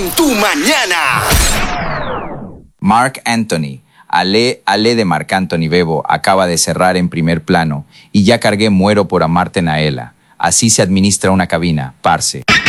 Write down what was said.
en tu mañana. Marc Anthony, Ale de Marc Anthony Bebo, acaba de cerrar en primer plano y ya cargué Muero por amarte Naela. Así se administra una cabina, parce.